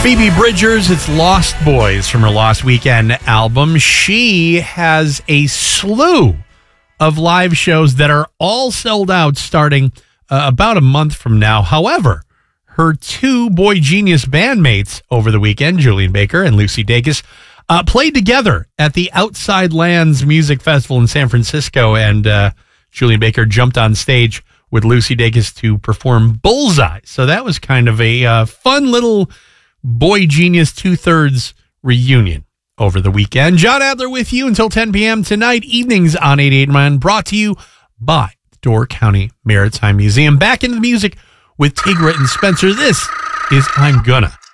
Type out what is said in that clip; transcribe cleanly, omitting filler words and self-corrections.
Phoebe Bridgers, it's Lost Boys from her Lost Weekend album. She has a slew of live shows that are all sold out starting about a month from now. However, her two Boy Genius bandmates over the weekend, Julian Baker and Lucy Dacus, played together at the Outside Lands Music Festival in San Francisco, and Julian Baker jumped on stage with Lucy Dacus to perform Bullseye. So that was kind of a fun little Boy Genius 2/3 reunion over the weekend. John Adler with you until 10 p.m. tonight, evenings on 88.9, brought to you by the Door County Maritime Museum. Back into the music with Tigra and Spencer. This is I'm Gonna.